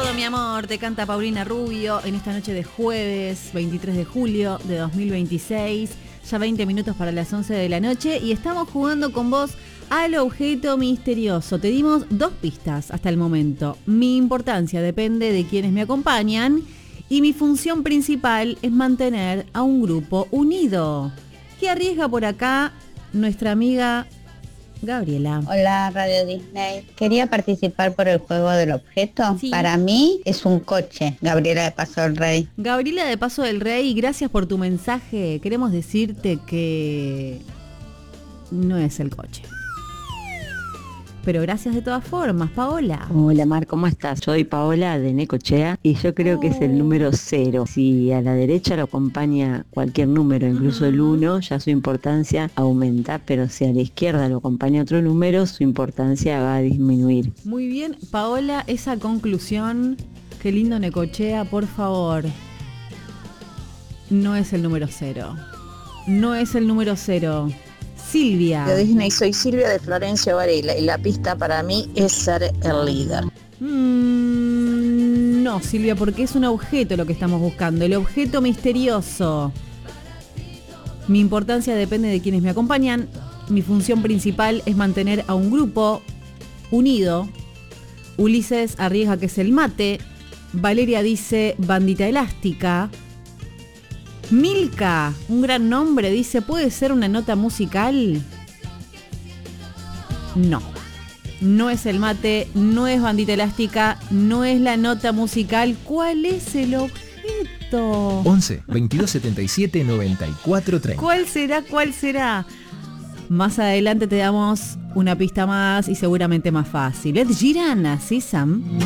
todo, mi amor, te canta Paulina Rubio en esta noche de jueves 23 de julio de 2026, ya 20 minutos para las 11 de la noche y estamos jugando con vos al objeto misterioso. Te dimos 2 pistas hasta el momento. Mi importancia depende de quienes me acompañan y mi función principal es mantener a un grupo unido. ¿Qué arriesga por acá nuestra amiga Gabriela? Hola, Radio Disney. Quería participar por el juego del objeto. Sí. Para mí es un coche. Gabriela de Paso del Rey. Gabriela de Paso del Rey, gracias por tu mensaje. Queremos decirte que no es el coche. Pero gracias de todas formas, Paola. Hola Mar, ¿cómo estás? Soy Paola de Necochea y yo creo que es el número 0. Si a la derecha lo acompaña cualquier número, incluso el 1, ya su importancia aumenta, pero si a la izquierda lo acompaña otro número, su importancia va a disminuir. Muy bien, Paola, esa conclusión, qué lindo Necochea, por favor. No es el número 0. No es el número 0. Silvia. De Disney, soy Silvia de Florencia Varela y la pista para mí es ser el líder. No, Silvia, porque es un objeto lo que estamos buscando, el objeto misterioso. Mi importancia depende de quienes me acompañan. Mi función principal es mantener a un grupo unido. Ulises arriesga que es el mate. Valeria dice bandita elástica. Milka, un gran nombre, dice, ¿puede ser una nota musical? No. No es el mate, no es bandita elástica, no es la nota musical. ¿Cuál es el objeto? 11 22 77 94 30. ¿Cuál será? ¿Cuál será? Más adelante te damos una pista más y seguramente más fácil. Ed Sheeran, así Sam.